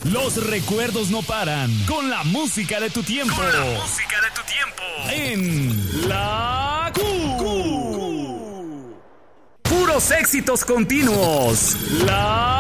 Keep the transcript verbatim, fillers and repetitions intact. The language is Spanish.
Los recuerdos no paran. Con la música de tu tiempo. Con la música de tu tiempo. En La Q. Q. Puros éxitos continuos. La